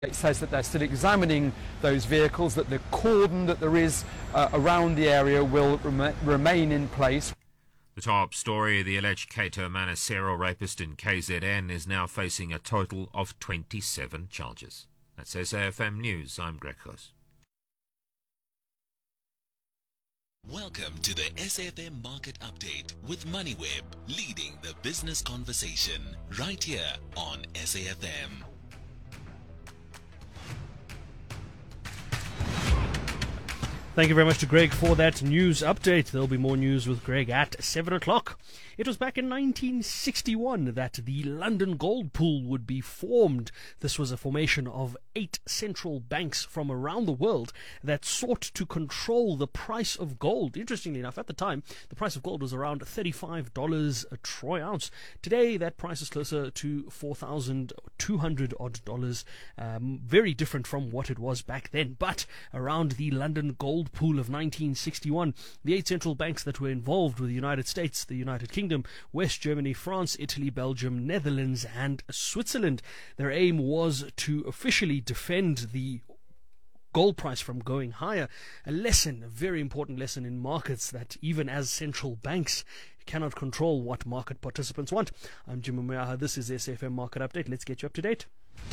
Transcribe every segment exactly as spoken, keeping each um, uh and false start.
It says that they're still examining those vehicles, that the cordon that there is uh, around the area will rem- remain in place. The top story, the alleged Cato Manor serial rapist in K Z N is now facing a total of twenty-seven charges. That's S A F M News. I'm Greg Hoos. Welcome to the S A F M Market Update with MoneyWeb, leading the business conversation right here on S A F M. Thank you very much to Greg for that news update. There'll be more news with Greg at seven o'clock. It was back in nineteen sixty-one that the London Gold Pool would be formed. This was a formation of eight central banks from around the world that sought to control the price of gold. Interestingly enough, at the time, the price of gold was around thirty-five dollars a troy ounce. Today, that price is closer to four thousand two hundred odd dollars. Um, very different from what it was back then. But around the London Gold Pool of nineteen sixty-one, the eight central banks that were involved were the United States, the United Kingdom, West Germany, France, Italy, Belgium, Netherlands, and Switzerland. Their aim was to officially defend the gold price from going higher. A lesson, a very important lesson in markets, that even as central banks cannot control what market participants want. I'm Jim Moyaha. This is S A F M Market Update. Let's get you up to date.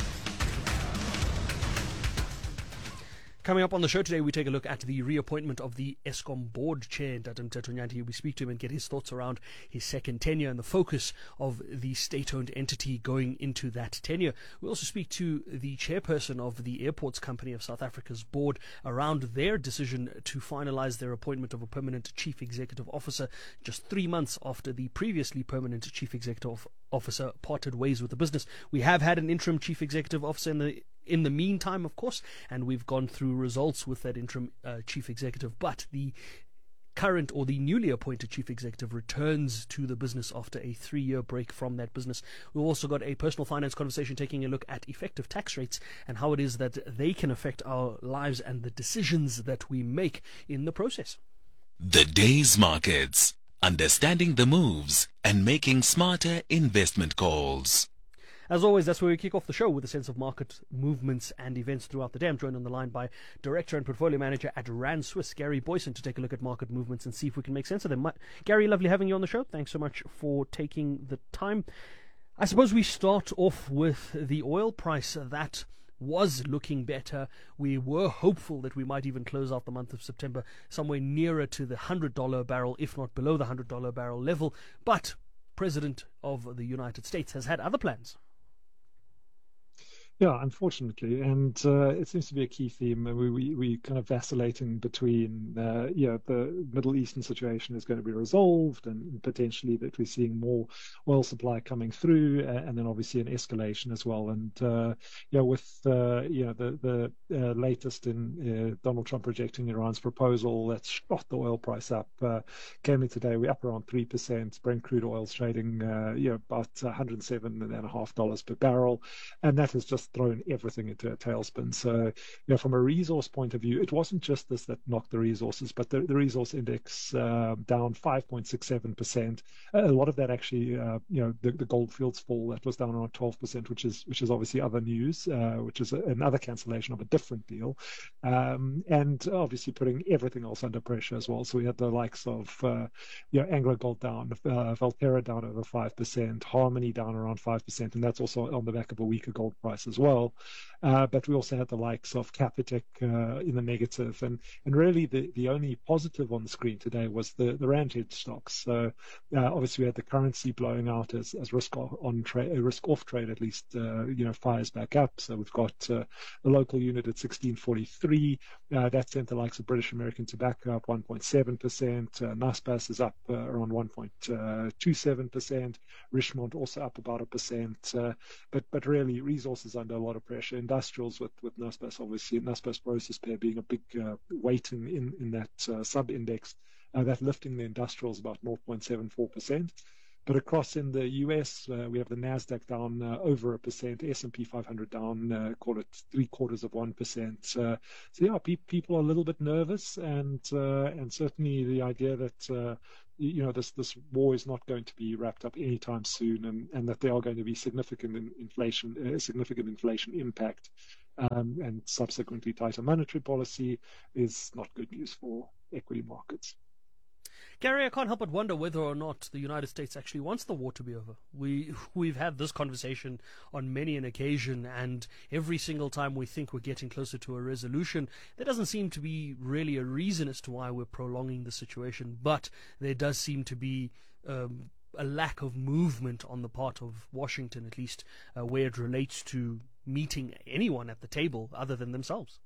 Coming up on the show today, we take a look at the reappointment of the Eskom board chair, Ntato Mteto Nyanti. We speak to him and get his thoughts around his second tenure and the focus of the state-owned entity going into that tenure. We also speak to the chairperson of the Airports Company of South Africa's board around their decision to finalise their appointment of a permanent chief executive officer just three months after the previously permanent chief executive officer parted ways with the business. We have had an interim chief executive officer in the in the meantime, of course, and we've gone through results with that interim uh, chief executive, but the current or the newly appointed chief executive returns to the business after a three-year break from that business. We've also got a personal finance conversation taking a look at effective tax rates and how it is that they can affect our lives and the decisions that we make in the process. The day's markets, understanding the moves and making smarter investment calls. As always, that's where we kick off the show with a sense of market movements and events throughout the day. I'm joined on the line by Director and Portfolio Manager at Rand Swiss, Gary Boyson, to take a look at market movements and see if we can make sense of them. Gary, lovely having you on the show. Thanks so much for taking the time. I suppose we start off with the oil price that was looking better. We were hopeful that we might even close out the month of September somewhere nearer to the one hundred dollars a barrel, if not below the one hundred dollars a barrel level. But President of the United States has had other plans. Yeah, unfortunately, and uh, it seems to be a key theme. We we we kind of vacillating between, uh, yeah, the Middle Eastern situation is going to be resolved, and potentially that we're seeing more oil supply coming through, and then obviously an escalation as well. And uh, yeah, with uh, you know the the uh, latest in uh, Donald Trump rejecting Iran's proposal, that's shot the oil price up. Uh, came in today, we're up around three percent. Brent crude oil's trading, uh, you know, about one hundred seven and a half dollars per barrel, and that has just thrown everything into a tailspin. So, you know, from a resource point of view, it wasn't just this that knocked the resources, but the, the resource index uh, down five point six seven percent. A lot of that actually, uh, you know, the, the gold fields fall, that was down around twelve percent, which is which is obviously other news, uh, which is a, another cancellation of a different deal, um, and obviously putting everything else under pressure as well. So we had the likes of, uh, you know, Anglo Gold down, uh, Valterra down over five percent, Harmony down around five percent, and that's also on the back of a weaker gold price as well. Uh, but we also had the likes of Capitec uh, in the negative, and and really the, the only positive on the screen today was the the rand hedge stocks. So uh, obviously we had the currency blowing out as as risk on trade, risk off trade at least, uh, you know, fires back up. So we've got uh, the local unit at sixteen forty-three. Uh, that sent the likes of British American Tobacco up one point seven percent. Uh, Naspers is up uh, around one point two seven percent. Richmond also up about a percent. Uh, but but really resources under a lot of pressure. Industrials with with Naspers, obviously Naspers process pair being a big uh, weight in in, in that uh, sub index, uh, that lifting the industrials about zero point seven four percent. But across in the U S, uh, we have the Nasdaq down uh, over a percent, S and P five hundred down, uh, call it three quarters of one percent. Uh, so yeah, pe- people are a little bit nervous, and uh, and certainly the idea that uh, you know this this war is not going to be wrapped up anytime soon, and, and that there are going to be significant in inflation, uh, significant inflation impact. um, and subsequently tighter monetary policy is not good news for equity markets. Gary, I can't help but wonder whether or not the United States actually wants the war to be over. We, we've had this conversation on many an occasion, and every single time we think we're getting closer to a resolution, there doesn't seem to be really a reason as to why we're prolonging the situation, but there does seem to be um, a lack of movement on the part of Washington, at least uh, where it relates to meeting anyone at the table other than themselves.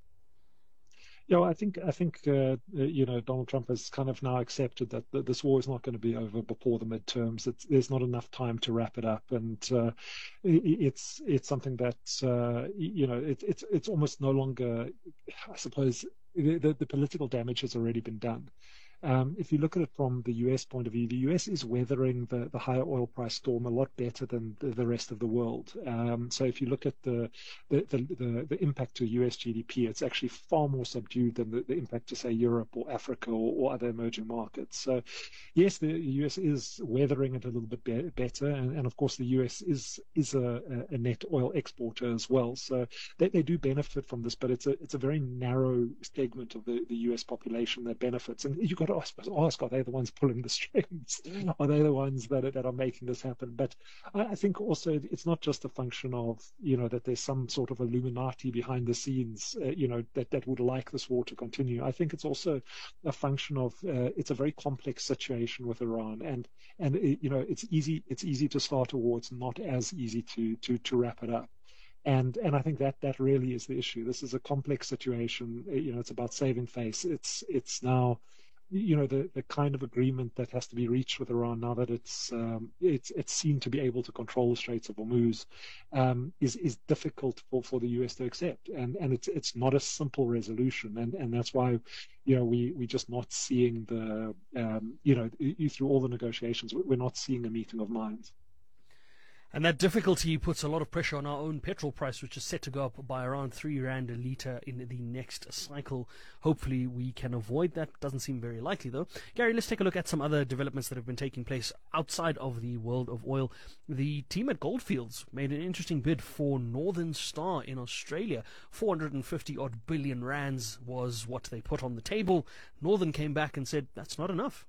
Yeah, I think I think uh, you know Donald Trump has kind of now accepted that th- this war is not going to be over before the midterms. It's, there's not enough time to wrap it up, and uh, it, it's it's something that uh, you know it, it's it's almost no longer. I suppose the, the, the political damage has already been done. Um, if you look at it from the U S point of view, the U S is weathering the, the higher oil price storm a lot better than the, the rest of the world. Um, so if you look at the the, the, the the impact to U S G D P, it's actually far more subdued than the, the impact to, say, Europe or Africa or, or other emerging markets. So yes, the U S is weathering it a little bit be- better. And, and of course, the U S is is a, a net oil exporter as well. So they, they do benefit from this, but it's a it's a very narrow segment of the, the U S population that benefits. And you've got to ask, are they the ones pulling the strings? Are they the ones that are, that are making this happen? But I, I think also it's not just a function of, you know, that there's some sort of Illuminati behind the scenes, uh, you know, that, that would like this war to continue. I think it's also a function of, uh, it's a very complex situation with Iran. And, and it, you know, it's easy, it's easy to start a war. It's not as easy to, to, to wrap it up. And and I think that that really is the issue. This is a complex situation. You know, it's about saving face. It's it's now, you know, the, the kind of agreement that has to be reached with Iran now that it's um, it's it's seen to be able to control the Straits of Hormuz um, is is difficult for, for the U S to accept, and and it's it's not a simple resolution, and, and that's why, you know, we we're just not seeing the um, you know through all the negotiations we're not seeing a meeting of minds. And that difficulty puts a lot of pressure on our own petrol price, which is set to go up by around three rand a litre in the next cycle. Hopefully we can avoid that. Doesn't seem very likely, though. Gary, let's take a look at some other developments that have been taking place outside of the world of oil. The team at Goldfields made an interesting bid for Northern Star in Australia. four hundred fifty odd billion rands was what they put on the table. Northern came back and said, that's not enough.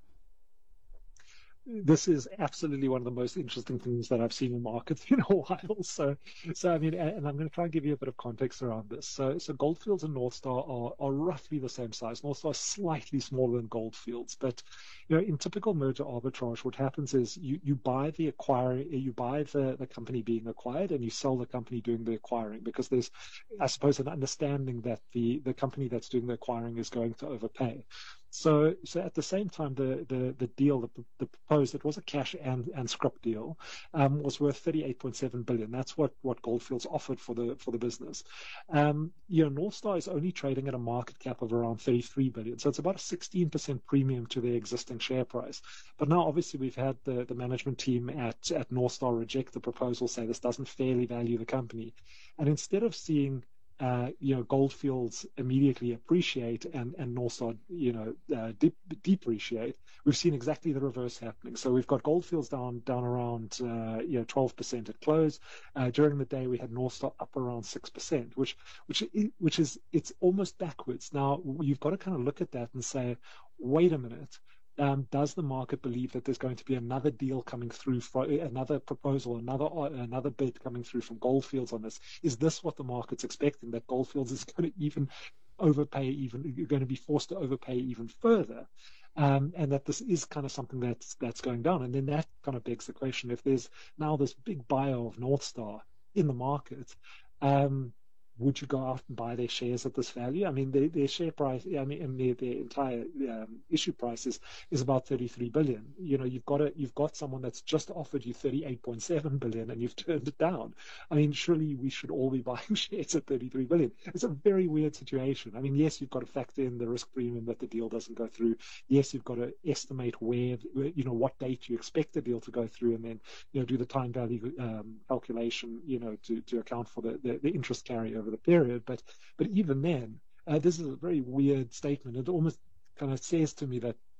This is absolutely one of the most interesting things that I've seen in markets in a while. So, so I mean, and I'm going to try and give you a bit of context around this. So, so Goldfields and North Star are, are roughly the same size. North Star is slightly smaller than Goldfields, but you know, in typical merger arbitrage, what happens is you, you buy the acquirer, you buy the, the company being acquired, and you sell the company doing the acquiring, because there's, I suppose, an understanding that the the company that's doing the acquiring is going to overpay. So, so at the same time, the the, the deal, the, the proposed, it was a cash and, and scrip deal, um, was worth thirty-eight point seven billion. That's what, what Goldfields offered for the for the business. Um, you know, North Star is only trading at a market cap of around thirty-three billion, so it's about a sixteen percent premium to their existing share price. But now, obviously, we've had the, the management team at at North Star reject the proposal, say this doesn't fairly value the company, and instead of seeing Uh, you know, Goldfields immediately appreciate and, and North Star, you know, uh, de- depreciate, we've seen exactly the reverse happening. So we've got Goldfields down down around, uh, you know, twelve percent at close. Uh, during the day, we had North Star up around six percent, which, which, which is, it's almost backwards. Now, you've got to kind of look at that and say, wait a minute. Um, does the market believe that there's going to be another deal coming through, for, another proposal, another another bid coming through from Goldfields on this? Is this what the market's expecting, that Goldfields is going to even overpay, even you're going to be forced to overpay even further, um, and that this is kind of something that's that's going down? And then that kind of begs the question: if there's now this big buyer of North Star in the market, um, would you go out and buy their shares at this value? I mean, their, their share price, I mean, their, their entire um, issue price is, is about thirty-three billion. You know, you've got a, you've got someone that's just offered you thirty-eight point seven billion and you've turned it down. I mean, surely we should all be buying shares at thirty-three billion. It's a very weird situation. I mean, yes, you've got to factor in the risk premium that the deal doesn't go through. Yes, you've got to estimate where, you know, what date you expect the deal to go through, and then, you know, do the time value um, calculation, you know, to, to account for the, the, the interest carry over the period. But but even then, uh, this is a very weird statement. It almost kind of says to me that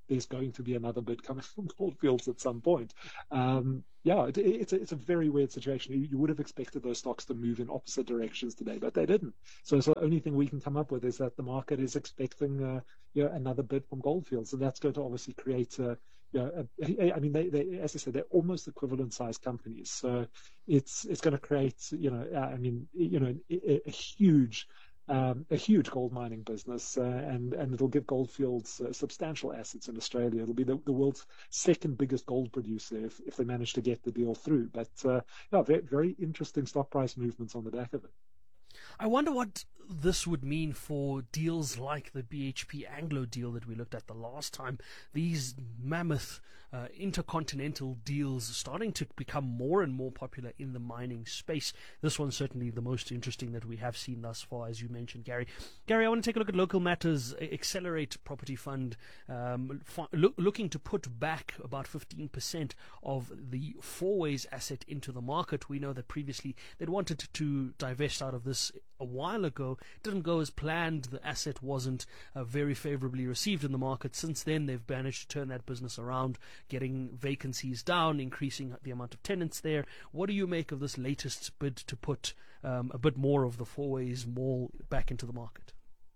there's going to be another bid coming from Goldfields at some point. Um, yeah, it, it's a, it's a very weird situation. You, you would have expected those stocks to move in opposite directions today, but they didn't. So, so the only thing we can come up with is that the market is expecting uh, you know, another bid from Goldfields, and that's going to obviously create a, you know, a, I mean, they, they, as I said, they're almost equivalent sized companies. So it's it's going to create, you know, I mean, you know, a, a huge. Um, a huge gold mining business, uh, and and it'll give Goldfields uh, substantial assets in Australia. It'll be the, the world's second biggest gold producer if, if they manage to get the deal through. But uh, yeah, very, very interesting stock price movements on the back of it. I wonder what this would mean for deals like the B H P Anglo deal that we looked at the last time. These mammoth uh, intercontinental deals starting to become more and more popular in the mining space. This one's certainly the most interesting that we have seen thus far, as you mentioned, Gary. Gary, I want to take a look at Local Matters Accelerate Property Fund, um, f- look, looking to put back about fifteen percent of the Fourways asset into the market. We know that previously they'd wanted to divest out of this a while ago. Didn't go as planned. The asset wasn't uh, very favorably received in the market. Since then, they've managed to turn that business around, getting vacancies down, increasing the amount of tenants there. What do you make of this latest bid to put um, a bit more of the Fourways Mall back into the market?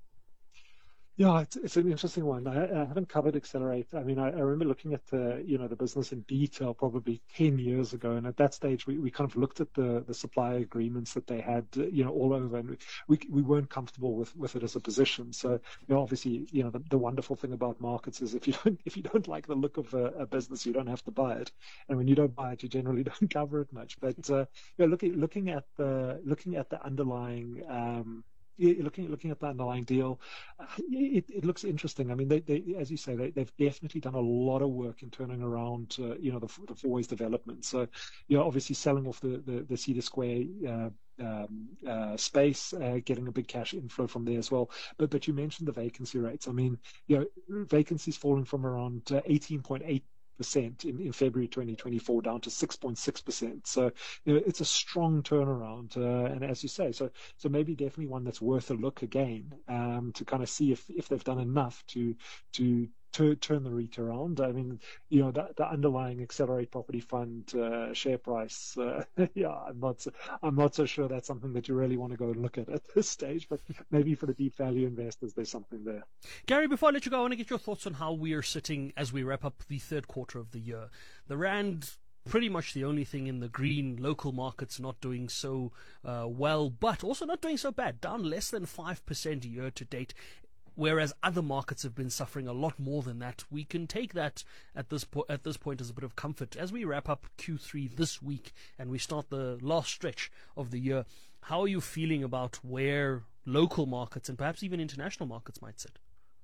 Yeah, it's, it's an interesting one. I, I haven't covered Accelerate. I mean, I, I remember looking at the, you know, the business in detail probably ten years ago, and at that stage we, we kind of looked at the the supply agreements that they had, you know, all over, and we we weren't comfortable with, with it as a position. So, you know, obviously, you know, the, the wonderful thing about markets is if you don't if you don't like the look of a, a business, you don't have to buy it, and when you don't buy it, you generally don't cover it much. But uh, you know, looking looking at the looking at the underlying. Um, Looking looking at the underlying deal, it, it looks interesting. I mean, they, they, as you say, they, they've definitely done a lot of work in turning around, uh, you know, the, the Fourways development. So, you know, obviously selling off the the, the Cedar Square uh, um, uh, space, uh, getting a big cash inflow from there as well. But but you mentioned the vacancy rates. I mean, you know, vacancies falling from around uh, eighteen point eight percent in, in February twenty twenty-four down to six point six percent. So, you know, it's a strong turnaround. Uh, and as you say, so so maybe definitely one that's worth a look again, um, to kind of see if, if they've done enough to to to turn the REIT around. I mean, you know, the, the underlying Accelerate Property Fund uh, share price, uh, yeah, I'm not, I'm not so sure that's something that you really want to go and look at at this stage, but maybe for the deep value investors, there's something there. Gary, before I let you go, I want to get your thoughts on how we are sitting as we wrap up the third quarter of the year. The Rand, pretty much the only thing in the green. Local markets not doing so uh, well, but also not doing so bad, down less than five percent year to date. Whereas other markets have been suffering a lot more than that. We can take that at this po- at this point as a bit of comfort. As we wrap up Q three this week and we start the last stretch of the year, how are you feeling about where local markets and perhaps even international markets might sit?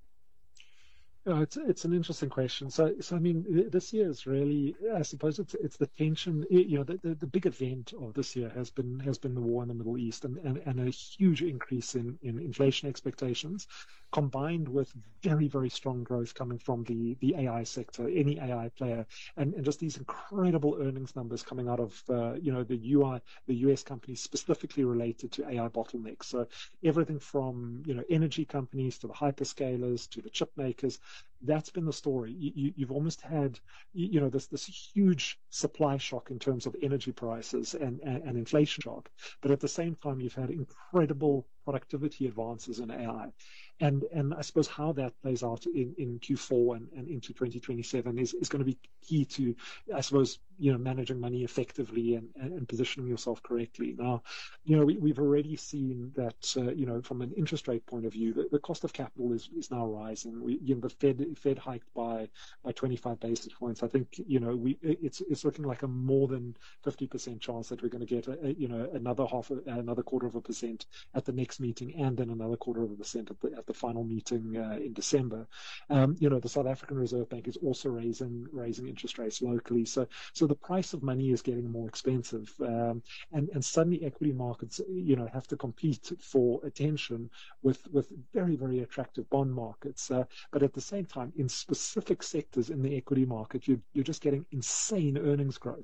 Yeah, it's it's an interesting question. So, so I mean, this year is really, I suppose, it's it's the tension. You know, the, the, the big event of this year has been has been the war in the Middle East, and, and, and a huge increase in, in inflation expectations, combined with very very strong growth coming from the, the A I sector, any A I player, and, and just these incredible earnings numbers coming out of uh, you know the U I the U S companies specifically related to A I bottlenecks. So everything from you know energy companies to the hyperscalers to the chip makers. That's been the story. You, you, you've almost had, you know, this this huge supply shock in terms of energy prices and, and, and inflation shock, but at the same time, you've had incredible productivity advances in A I. And and I suppose how that plays out in, in Q four and, and into twenty twenty-seven is, is going to be key to, I suppose, you know, managing money effectively and, and, and positioning yourself correctly. Now, you know, we, we've already seen that, uh, you know, from an interest rate point of view, the, the cost of capital is, is now rising. We, you know, the Fed Fed hiked by by twenty-five basis points. I think, you know, we it's it's looking like a more than fifty percent chance that we're going to get, a, a, you know, another half, a, another quarter of a percent at the next meeting, and then another quarter of a percent at the at the final meeting uh, in December. Um, you know, the South African Reserve Bank is also raising raising interest rates locally. So so the price of money is getting more expensive, um, and and suddenly equity markets, you know, have to compete for attention with with very very attractive bond markets. Uh, but at the same time, in specific sectors in the equity market, you you're just getting insane earnings growth.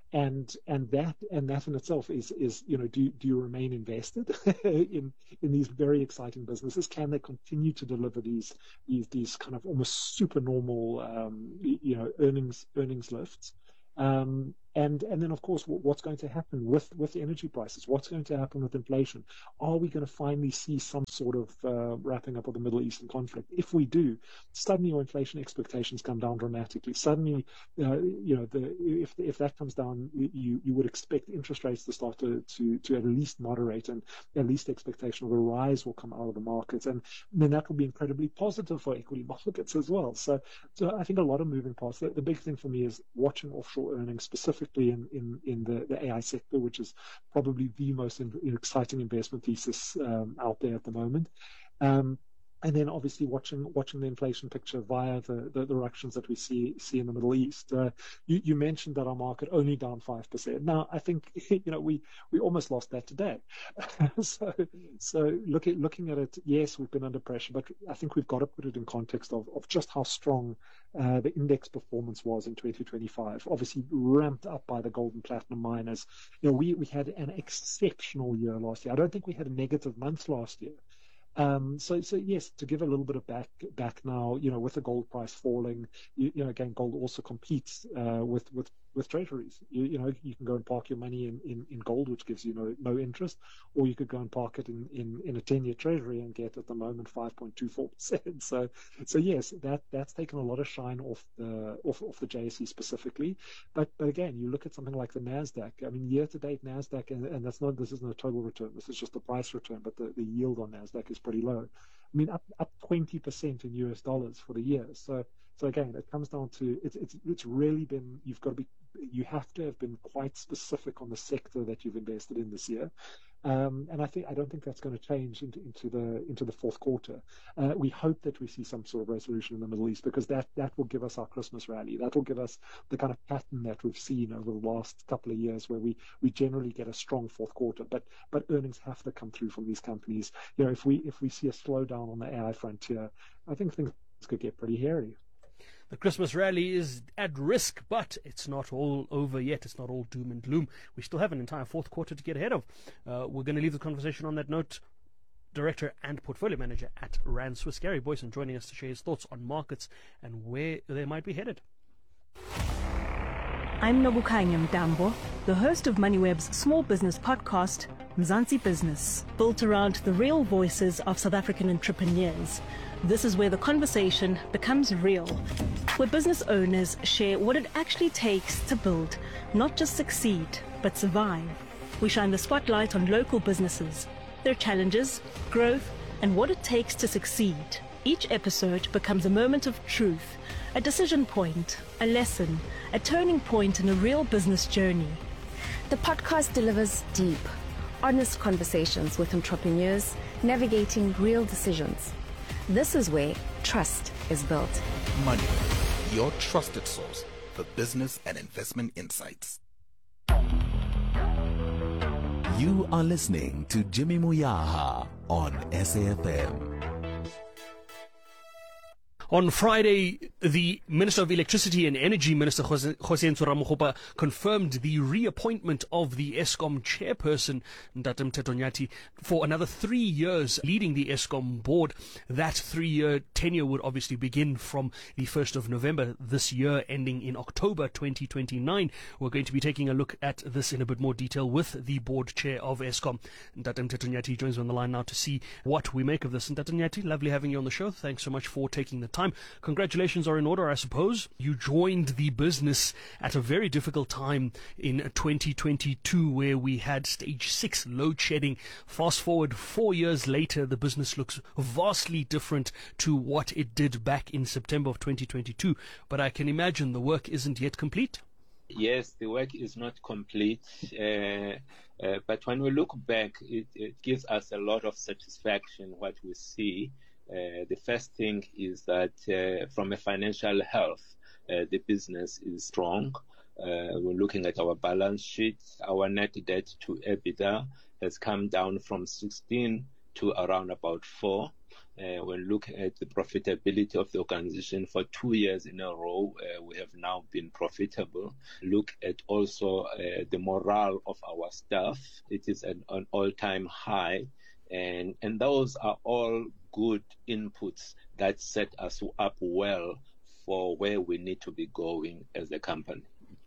And and that and that in itself is is you know do do you remain invested in in these very exciting businesses? Can they continue to deliver these these these kind of almost supernormal um, you know earnings earnings lifts? Um, and and then of course what's going to happen with with energy prices? What's going to happen with inflation? Are we going to finally see some sort of uh, wrapping up of the Middle Eastern conflict? If we do, suddenly your inflation expectations come down dramatically. Suddenly, uh, you know, the, if if that comes down, you you would expect interest rates to start to to to at least moderate, and at least expectation of a rise will come out of the markets, and then that will be incredibly positive for equity markets as well. So so I think a lot of moving parts. The, the big thing for me is watching offshore earnings, specifically in, in, in the, the A I sector, which is probably the most in, exciting investment thesis um, out there at the moment. Um, and then obviously watching watching the inflation picture via the, the, the reactions that we see see in the Middle East. Uh, you, you mentioned that our market only down five percent. Now, I think you know we, we almost lost that today. so so look at, looking at it, yes, we've been under pressure, but I think we've got to put it in context of, of just how strong uh, the index performance was in twenty twenty-five. Obviously ramped up by the gold and platinum miners. You know, we, we had an exceptional year last year. I don't think we had a negative month last year. Um, so, so yes, to give a little bit of back back now, you know, with the gold price falling, you, you know, again, gold also competes uh, with with with treasuries. You, you know, you can go and park your money in, in, in gold, which gives you no no interest, or you could go and park it in, in, in a ten-year treasury and get at the moment five point two four percent. So, so yes, that that's taken a lot of shine off the off, off the J S E specifically. But but again, you look at something like the Nasdaq. I mean, year to date, Nasdaq, and, and that's not this isn't a total return. This is just the price return, but the, the yield on Nasdaq is pretty low. I mean, up up twenty percent in U S dollars for the year. So so again, it comes down to it's it's it's really been you've got to be you have to have been quite specific on the sector that you've invested in this year. Um, and I think I don't think that's going to change into, into the into the fourth quarter. Uh, we hope that we see some sort of resolution in the Middle East, because that, that will give us our Christmas rally. That will give us the kind of pattern that we've seen over the last couple of years, where we, we generally get a strong fourth quarter. But but earnings have to come through from these companies. You know, if we if we see a slowdown on the A I frontier, I think things could get pretty hairy. The Christmas rally is at risk, but it's not all over yet. It's not all doom and gloom. We still have an entire fourth quarter to get ahead of. Uh, we're going to leave the conversation on that note. Director and Portfolio Manager at Rand Swiss, Gary Boyson, joining us to share his thoughts on markets and where they might be headed. I'm Nobukanya Mdambo, the host of MoneyWeb's small business podcast, Mzansi Business, built around the real voices of South African entrepreneurs. This is where the conversation becomes real, where business owners share what it actually takes to build, not just succeed, but survive. We shine the spotlight on local businesses, their challenges, growth, and what it takes to succeed. Each episode becomes a moment of truth, a decision point, a lesson, a turning point in a real business journey. The podcast delivers deep, honest conversations with entrepreneurs navigating real decisions. This is where trust is built. MoneyWeb, your trusted source for business and investment insights. You are listening to Jimmy Muyaha on S A F M. On Friday, the Minister of Electricity and Energy, Minister Jose Ntsura confirmed the reappointment of the Eskom chairperson, Ndatim Tetonyati, for another three years leading the Eskom board. That three-year tenure would obviously begin from the first of November this year, ending in October twenty twenty-nine. We're going to be taking a look at this in a bit more detail with the board chair of Eskom. Ndatim Tetonyati joins me on the line now to see what we make of this. Tetonyati, lovely having you on the show. Thanks so much for taking the time. Congratulations are in order, I suppose. You joined the business at a very difficult time in twenty twenty-two, where we had stage six load shedding. Fast forward four years later, the business looks vastly different to what it did back in September of twenty twenty-two. But I can imagine the work isn't yet complete. Yes, the work is not complete, uh, uh, but when we look back, it, it gives us a lot of satisfaction what we see. Uh, the first thing is that uh, from a financial health, uh, the business is strong. Uh, we're looking at our balance sheet. Our net debt to EBITDA has come down from sixteen to around about four. Uh, when looking at the profitability of the organization for two years in a row, uh, we have now been profitable. Look at also uh, the morale of our staff. It is an, an all-time high. And, and those are all good inputs that set us up well for where we need to be going as a company.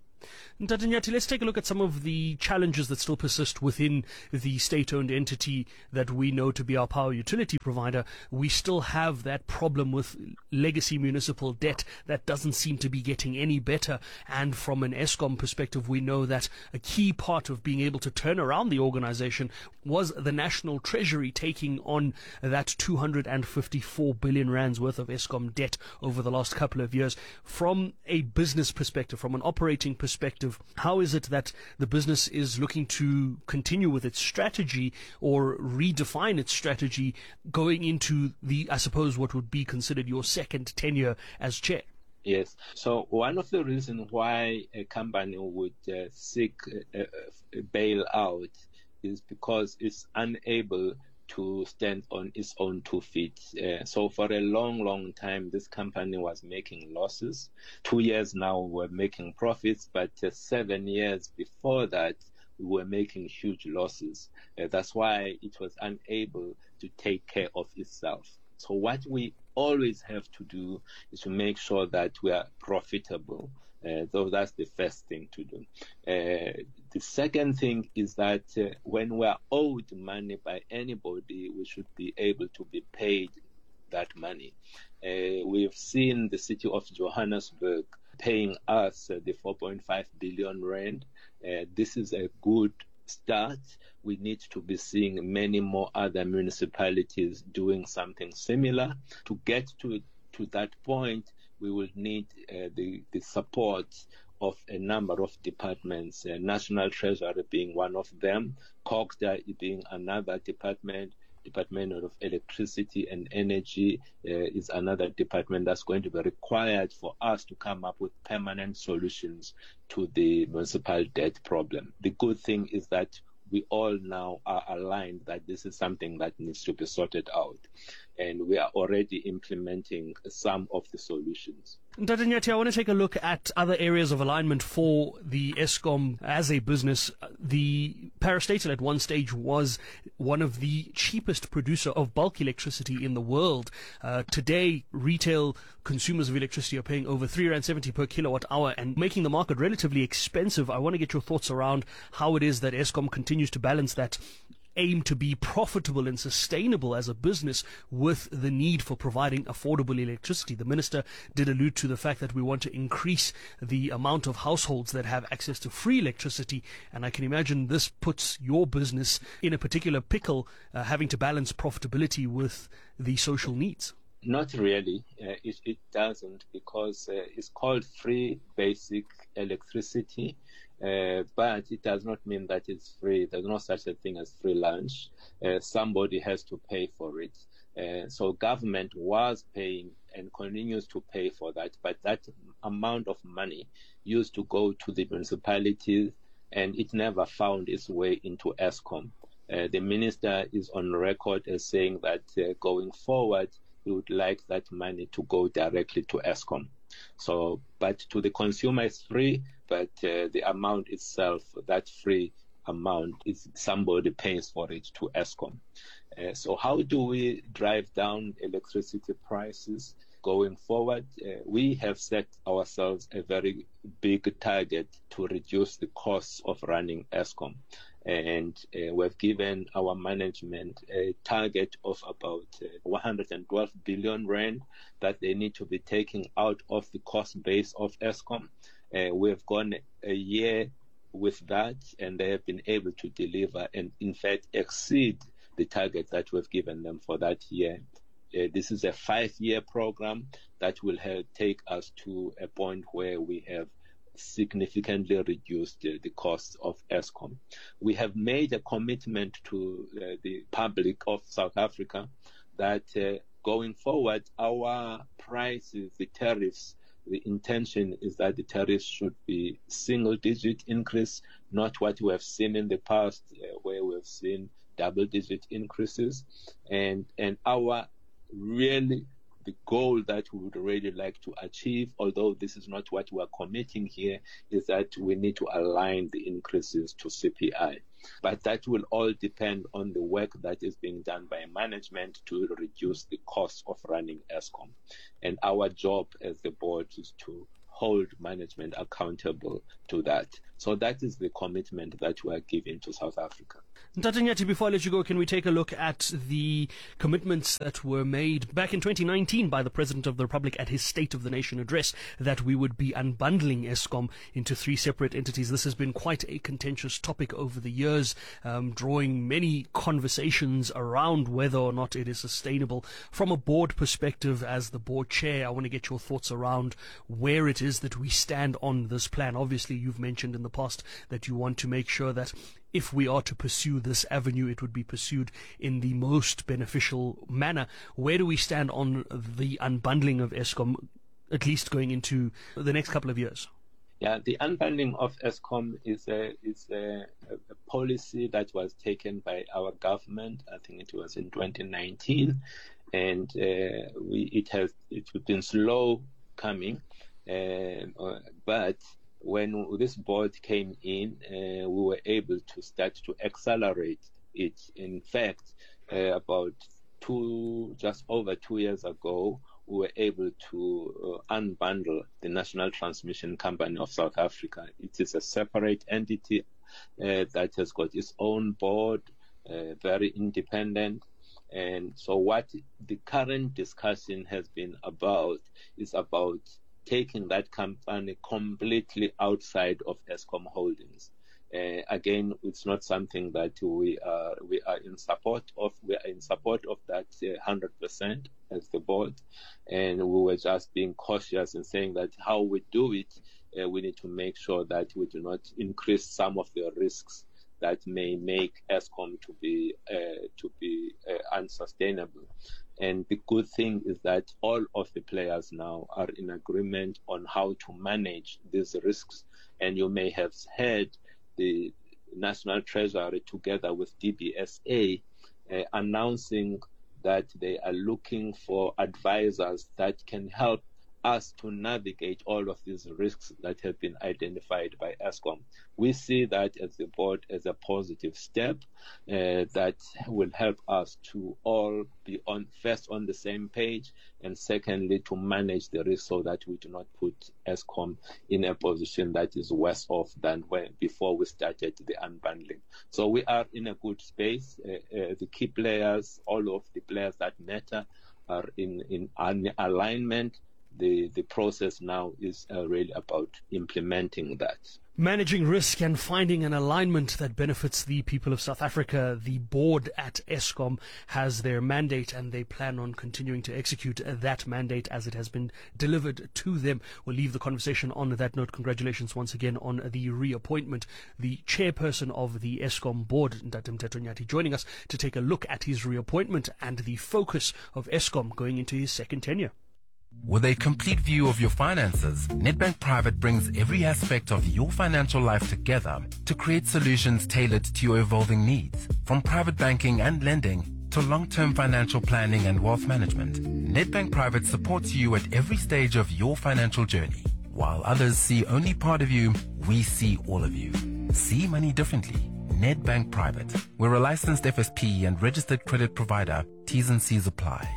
Ntata, let's take a look at some of the challenges that still persist within the state-owned entity that we know to be our power utility provider. We still have that problem with legacy municipal debt that doesn't seem to be getting any better. And from an Eskom perspective, we know that a key part of being able to turn around the organization was the National Treasury taking on that two hundred fifty-four billion rands worth of Eskom debt over the last couple of years. From a business perspective, from an operating perspective, perspective, how is it that the business is looking to continue with its strategy or redefine its strategy going into the, I suppose, what would be considered your second tenure as chair? Yes. So one of the reasons why a company would uh, seek a, a bailout is because it's unable to stand on its own two feet. Uh, so for a long, long time, this company was making losses. Two years now, we're making profits, but uh, seven years before that, we were making huge losses. Uh, that's why it was unable to take care of itself. So what we always have to do is to make sure that we are profitable. Uh, so that's the first thing to do. Uh, the second thing is that uh, when we are owed money by anybody, we should be able to be paid that money. Uh, we've seen the city of Johannesburg paying us uh, the four point five billion rand. Uh, this is a good start. We need to be seeing many more other municipalities doing something similar. To get to to that point, we will need uh, the, the support of a number of departments, uh, National Treasury being one of them, COGTA being another department, Department of Electricity and Energy uh, is another department that's going to be required for us to come up with permanent solutions to the municipal debt problem. The good thing is that we all now are aligned that this is something that needs to be sorted out. And we are already implementing some of the solutions. Ntata Nyathi, I want to take a look at other areas of alignment for the Eskom as a business. The parastatal at one stage was one of the cheapest producer of bulk electricity in the world. Uh, today, retail consumers of electricity are paying over three rand seventy per kilowatt hour and making the market relatively expensive. I want to get your thoughts around how it is that Eskom continues to balance that aim to be profitable and sustainable as a business with the need for providing affordable electricity. The minister did allude to the fact that we want to increase the amount of households that have access to free electricity, and I can imagine this puts your business in a particular pickle, uh, having to balance profitability with the social needs. Not really. Uh, it, it doesn't, because uh, it's called free basic electricity. Uh, but it does not mean that it's free. There's no such a thing as free lunch. Uh, somebody has to pay for it. Uh, so government was paying and continues to pay for that, but that amount of money used to go to the municipalities, and it never found its way into Eskom. Uh, the minister is on record as saying that uh, going forward, he would like that money to go directly to Eskom. So, but to the consumer it's free, but uh, the amount itself, that free amount, is somebody pays for it to Eskom. Uh, so how do we drive down electricity prices going forward? Uh, we have set ourselves a very big target to reduce the costs of running Eskom. And uh, we've given our management a target of about uh, one hundred twelve billion rand that they need to be taking out of the cost base of Eskom. Uh, we've gone a year with that, and they have been able to deliver and, in fact, exceed the target that we've given them for that year. Uh, this is a five-year program that will help take us to a point where we have significantly reduced uh, the costs of Eskom. We have made a commitment to uh, the public of South Africa that uh, going forward, our prices, the tariffs, the intention is that the tariffs should be single-digit increase, not what we have seen in the past, uh, where we've seen double-digit increases. And and our really the goal that we would really like to achieve, although this is not what we are committing here, is that we need to align the increases to C P I. But that will all depend on the work that is being done by management to reduce the cost of running Eskom. And our job as the board is to hold management accountable to that. So that is the commitment that we are giving to South Africa. Ntate Nyathi, before I let you go, can we take a look at the commitments that were made back in twenty nineteen by the President of the Republic at his State of the Nation address, that we would be unbundling Eskom into three separate entities? This has been quite a contentious topic over the years, um, drawing many conversations around whether or not it is sustainable. From a board perspective, as the board chair, I want to get your thoughts around where it is that we stand on this plan. Obviously, you've mentioned in the past that you want to make sure that if we are to pursue this avenue, it would be pursued in the most beneficial manner. Where do we stand on the unbundling of Eskom, at least going into the next couple of years? Yeah, the unbundling of Eskom is a is a, a policy that was taken by our government. I think it was in twenty nineteen, and uh, we it has it's been slow coming, uh, but when this board came in, uh, we were able to start to accelerate it. In fact, uh, about two, just over two years ago, we were able to uh, unbundle the National Transmission Company of South Africa. It is a separate entity uh, that has got its own board, uh, very independent. And so what the current discussion has been about is about taking that company completely outside of Eskom Holdings. Uh, again, it's not something that we are we are in support of. We are in support of that uh, one hundred percent as the board, and we were just being cautious in saying that how we do it, uh, we need to make sure that we do not increase some of the risks that may make Eskom to be uh, to be uh, unsustainable. And the good thing is that all of the players now are in agreement on how to manage these risks. And you may have heard the National Treasury together with D B S A uh, announcing that they are looking for advisors that can help us to navigate all of these risks that have been identified by Eskom. We see that as the board as a positive step uh, that will help us to all be on first on the same page, and secondly to manage the risk so that we do not put Eskom in a position that is worse off than when before we started the unbundling. So we are in a good space. Uh, uh, the key players, all of the players that matter, are in in an alignment. The, the process now is uh, really about implementing that. Managing risk and finding an alignment that benefits the people of South Africa. The board at Eskom has their mandate, and they plan on continuing to execute that mandate as it has been delivered to them. We'll leave the conversation on that note. Congratulations once again on the reappointment. The chairperson of the Eskom board, Ntate Mteto Nyathi, joining us to take a look at his reappointment and the focus of Eskom going into his second tenure. With a complete view of your finances, Nedbank Private brings every aspect of your financial life together to create solutions tailored to your evolving needs. From private banking and lending to long-term financial planning and wealth management, Nedbank Private supports you at every stage of your financial journey. While others see only part of you, we see all of you. See money differently. Nedbank Private. We're a licensed F S P and registered credit provider. T's and C's apply.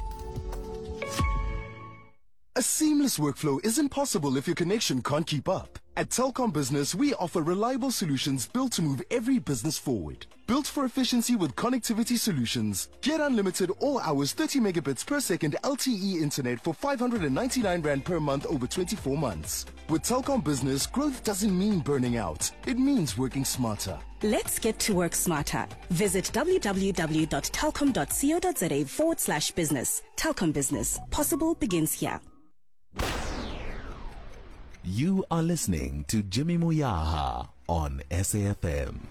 A seamless workflow isn't possible if your connection can't keep up. At Telkom Business, we offer reliable solutions built to move every business forward. Built for efficiency with connectivity solutions. Get unlimited all hours thirty megabits per second L T E internet for five hundred ninety-nine rand per month over twenty-four months. With Telkom Business, growth doesn't mean burning out. It means working smarter. Let's get to work smarter. Visit www.telkom.co.za forward slash business. Telkom Business. Possible begins here. You are listening to Jimmy Moyaha on S A F M.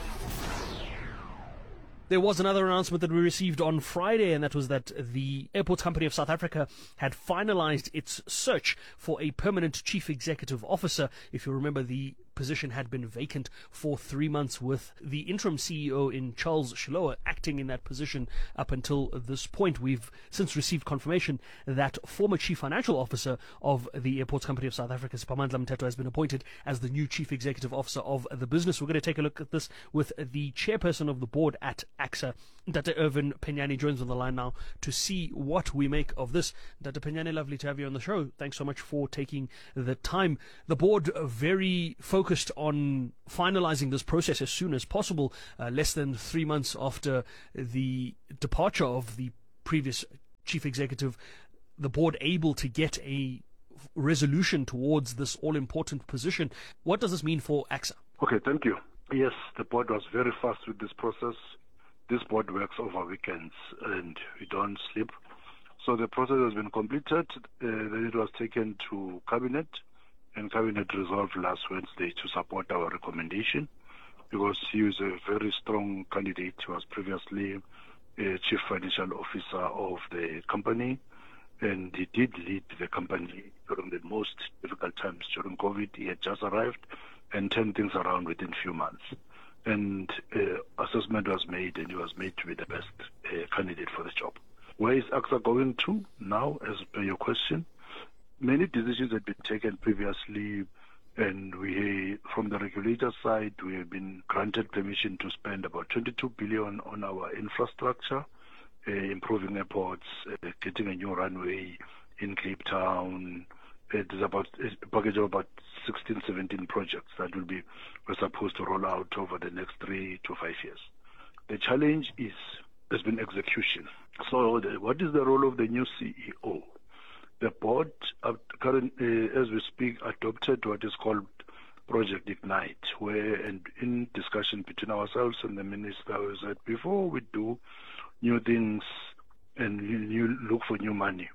There was another announcement that we received on Friday, and that was that the Airports Company of South Africa had finalized its search for a permanent chief executive officer. If you remember, the position had been vacant for three months with the interim C E O in Charles Shilowa acting in that position up until this point. We've since received confirmation that former Chief Financial Officer of the Airports Company of South Africa, Siphamandla Mthethwa, has been appointed as the new Chief Executive Officer of the business. We're going to take a look at this with the chairperson of the board at AXA, Ntate Irvin Penyani, joins on the line now to see what we make of this. Ntate Penyani, lovely to have you on the show. Thanks so much for taking the time. The board are very focused on finalizing this process as soon as possible, uh, less than three months after the departure of the previous chief executive. The board able to get a resolution towards this all-important position. What does this mean for AXA? Okay, thank you. Yes, the board was very fast with this process. This board works over weekends and we don't sleep. So the process has been completed. Uh, then it was taken to Cabinet, and Cabinet resolved last Wednesday to support our recommendation because he is a very strong candidate. He was previously a chief financial officer of the company, and he did lead the company during the most difficult times during COVID. He had just arrived and turned things around within a few months. And uh, assessment was made, and he was made to be the best uh, candidate for the job. Where is AXA going to now, as per your question? Many decisions had been taken previously, and we, from the regulator side, we have been granted permission to spend about twenty-two billion on our infrastructure, uh, improving airports, uh, getting a new runway in Cape Town. It is about a package of about sixteen, seventeen projects that will be we're supposed to roll out over the next three to five years. The challenge is has been execution. So, the, what is the role of the new C E O? The board, uh, current, uh, as we speak, adopted what is called Project Ignite, where, and in discussion between ourselves and the minister, we said before we do new things and new, look for new money,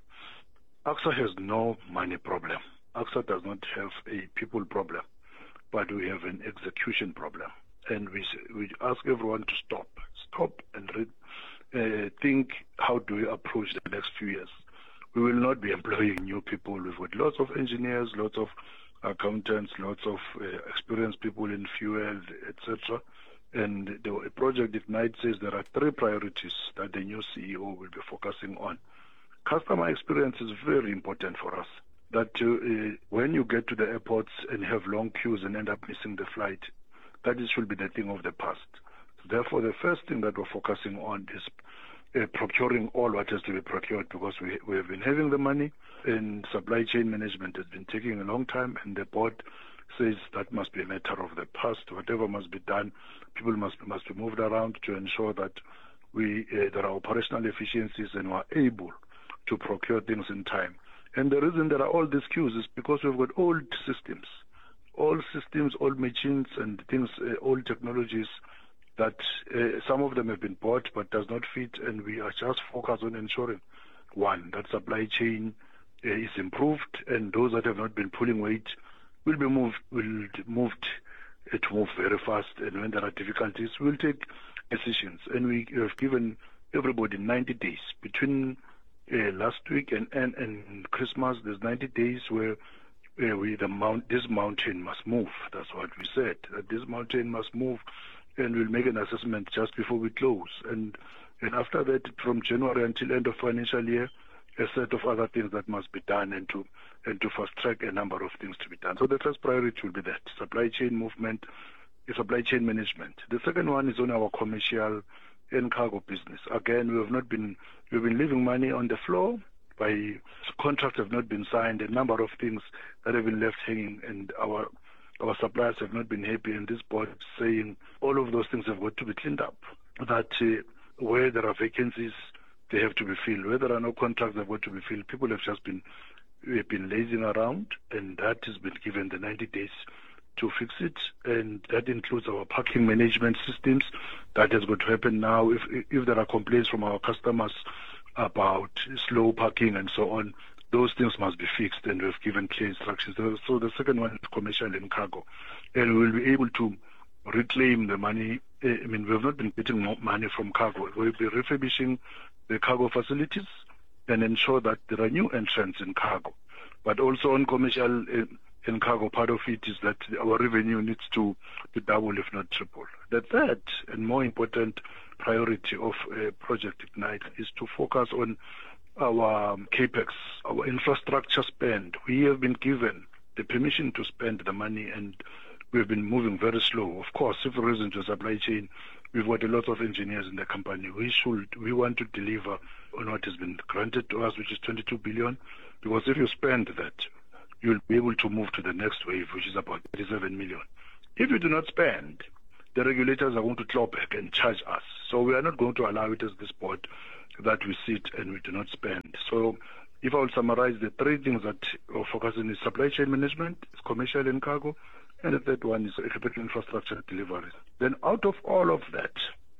AXA has no money problem. AXA does not have a people problem, but we have an execution problem. And we we ask everyone to stop, stop and read, uh, think, how do we approach the next few years? We will not be employing new people. We've got lots of engineers, lots of accountants, lots of uh, experienced people in fuel, et cetera. And the Project Ignite says there are three priorities that the new C E O will be focusing on. Customer experience is very important for us. That uh, when you get to the airports and have long queues and end up missing the flight, that is, should be the thing of the past. Therefore, the first thing that we're focusing on is uh, procuring all what has to be procured, because we, we have been having the money, and supply chain management has been taking a long time, and the board says that must be a matter of the past. Whatever must be done, people must, must be moved around to ensure that we uh, there are operational efficiencies and we are able to procure things in time. And the reason there are all these queues is because we've got old systems, old systems, old machines and things, uh, old technologies that uh, some of them have been bought but does not fit, and we are just focused on ensuring, one, that supply chain uh, is improved, and those that have not been pulling weight will be moved, will moved uh, to move very fast, and when there are difficulties, we'll take decisions. And we have given everybody ninety days between Uh, last week and, and, and Christmas. There's ninety days where uh, we the mount this mountain must move. That's what we said. That this mountain must move, and we'll make an assessment just before we close. And and after that, from January until end of financial year, a set of other things that must be done, and to and to fast track a number of things to be done. So the first priority will be that supply chain movement, supply chain management. The second one is on our commercial and cargo business. Again, we have not been, we've been leaving money on the floor. By contracts have not been signed, a number of things that have been left hanging, and our our suppliers have not been happy. And this board is saying all of those things have got to be cleaned up. That uh, where there are vacancies, they have to be filled. Where there are no contracts, they've got to be filled. People have just been we've been lazing around, and that has been given the ninety days to fix it, and that includes our parking management systems. That has got to happen now. If if there are complaints from our customers about slow parking and so on, those things must be fixed, and we've given clear instructions. So the second one is commercial and cargo, and we will be able to reclaim the money. I mean, we have not been getting more money from cargo. We'll be refurbishing the cargo facilities and ensure that there are new entrants in cargo, but also on commercial. Uh, in cargo, part of it is that our revenue needs to, to double, if not triple. The third and more important priority of uh, Project Ignite is to focus on our um, capex, our infrastructure spend. We have been given the permission to spend the money, and we've been moving very slow. Of course, if there isn't a supply chain, we've got a lot of engineers in the company. We should, we want to deliver on what has been granted to us, which is twenty-two billion, because if you spend that, you'll be able to move to the next wave, which is about thirty-seven million. If you do not spend, the regulators are going to claw back and charge us. So we are not going to allow it as this board that we sit and we do not spend. So if I will summarize, the three things that are focusing is supply chain management, it's commercial and cargo, and the third one is capital infrastructure delivery. Then out of all of that,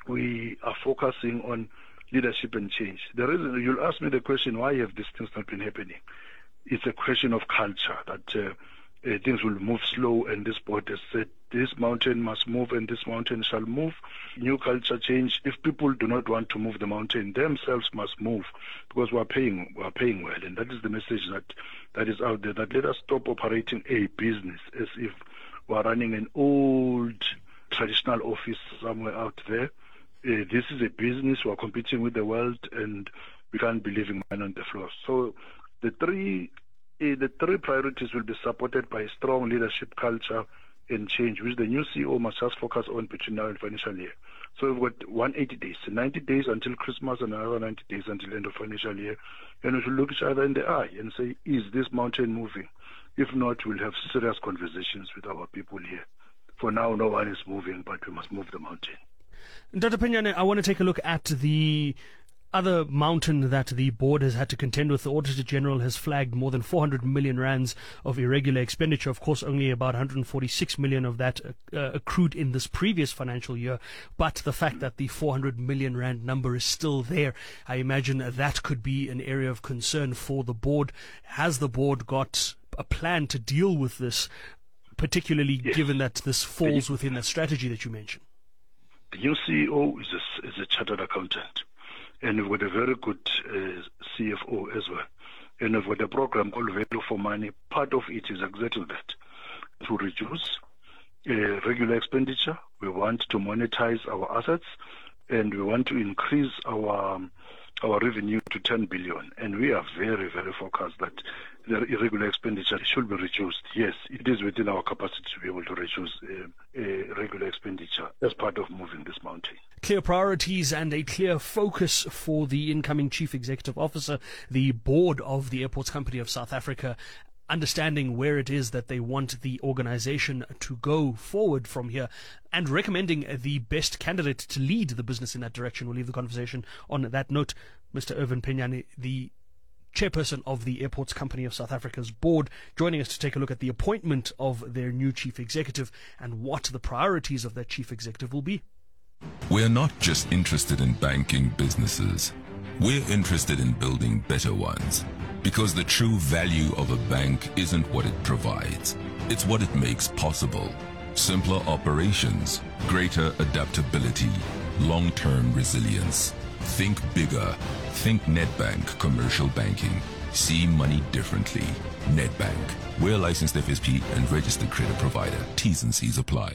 we are focusing on leadership and change. The reason you'll ask me the question, why have these things not been happening? It's a question of culture, that uh, uh, things will move slow, and this board has said this mountain must move and this mountain shall move. New culture change. If people do not want to move the mountain, themselves must move, because we are paying, we are paying well, and that is the message that, that is out there, that let us stop operating a business as if we are running an old traditional office somewhere out there. Uh, this is a business. We are competing with the world, and we can't be leaving money on the floor. So the three, uh, the three priorities will be supported by a strong leadership culture and change, which the new C E O must just focus on between now and financial year. So we've got one hundred eighty days, ninety days until Christmas, and another ninety days until the end of financial year. And we should look each other in the eye and say, is this mountain moving? If not, we'll have serious conversations with our people here. For now, no one is moving, but we must move the mountain. Doctor Penyane, I want to take a look at the other mountain that the board has had to contend with. The Auditor General has flagged more than four hundred million rands of irregular expenditure. Of course, only about one hundred forty-six million of that uh, accrued in this previous financial year. But the fact that the four hundred million rand number is still there, I imagine that could be an area of concern for the board. Has the board got a plan to deal with this, particularly yes. given that this falls within the strategy that you mentioned? The new C E O is a, is a chartered accountant, and we've got a very good uh, C F O as well. And we've got a program called Value for Money. Part of it is exactly that, to reduce uh, regular expenditure. We want to monetize our assets, and we want to increase our um, our revenue to ten billion. And we are very, very focused that the irregular expenditure should be reduced. Yes, it is within our capacity to be able to reduce uh, uh, regular expenditure as part of moving this mountain. Clear priorities and a clear focus for the incoming Chief Executive Officer, the board of the Airports Company of South Africa, understanding where it is that they want the organization to go forward from here, and recommending the best candidate to lead the business in that direction. We'll leave the conversation on that note. Mister Irvin Penyane, the chairperson of the Airports Company of South Africa's board, joining us to take a look at the appointment of their new chief executive and what the priorities of that chief executive will be. We're not just interested in banking businesses. We're interested in building better ones. Because the true value of a bank isn't what it provides, it's what it makes possible. Simpler operations, greater adaptability, long-term resilience. Think bigger. Think Nedbank Commercial Banking. See money differently. Nedbank. We're a licensed F S P and registered credit provider. T's and C's apply.